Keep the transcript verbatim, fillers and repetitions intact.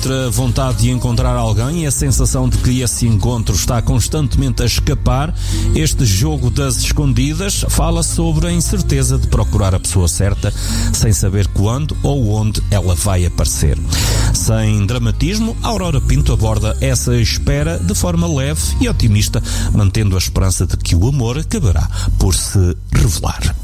entre a vontade de encontrar alguém e a sensação de que esse encontro está constantemente a escapar, este jogo das escondidas fala sobre a incerteza de procurar a pessoa certa sem saber quando ou onde ela vai aparecer. Sem dramatismo, Aurora Pinto aborda essa espera de forma leve e otimista, mantendo a esperança de que o amor acabará por se revelar.